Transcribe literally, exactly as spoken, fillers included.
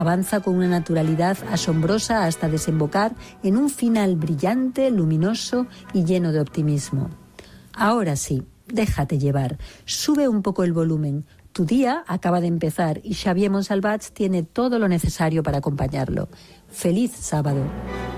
Avanza con una naturalidad asombrosa hasta desembocar en un final brillante, luminoso y lleno de optimismo. Ahora sí, déjate llevar, sube un poco el volumen. Tu día acaba de empezar y Xavier Monsalvats tiene todo lo necesario para acompañarlo. ¡Feliz sábado!